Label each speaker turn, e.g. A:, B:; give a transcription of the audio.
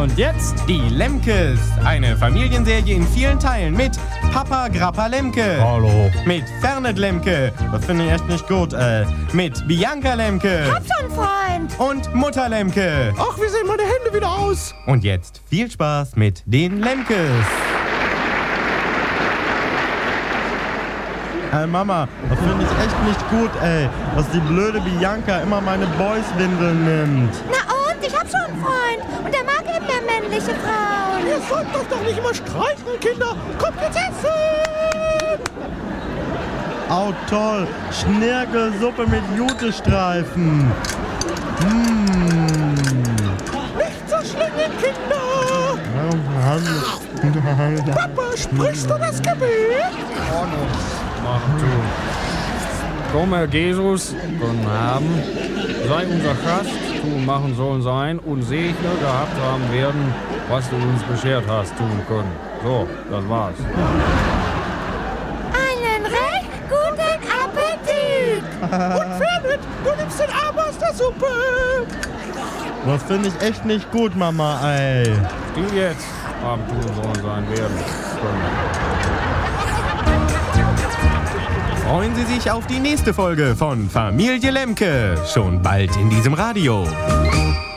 A: Und jetzt
B: Die Lemkes, eine Familienserie in vielen Teilen mit Papa Grappa Lemke.
A: Hallo.
B: Mit Fernet Lemke, das finde ich echt nicht gut, mit Bianca Lemke.
C: Hab schon einen Freund.
B: Und Mutter Lemke.
A: Ach, wie sehen meine Hände wieder aus?
B: Und jetzt viel Spaß mit den Lemkes. Mama, das finde ich echt nicht gut, dass die blöde Bianca immer meine Boyswindeln nimmt.
C: Na und? Ich hab schon einen Freund. Und der mag eben mehr männliche Frauen.
A: Ihr sollt doch nicht immer streiten, Kinder. Kommt jetzt essen!
B: Au toll, Schnirkelsuppe mit Jutestreifen.
A: Nicht so schlingen, Kinder! Papa, sprichst du das Gebet?
D: Machen tun. Komm, Herr Jesus, guten Abend. Sei unser Gast, tun, machen sollen sein und segne gehabt haben werden, was du uns beschert hast, tun können. So, das war's.
C: Einen recht guten Appetit.
A: Und Fernet, du nimmst den Arm aus der Suppe!
B: Das finde ich echt nicht gut, Mama, ey.
D: Die jetzt haben tun sollen sein werden können.
B: Freuen Sie sich auf die nächste Folge von Familie Lemke. Schon bald in diesem Radio.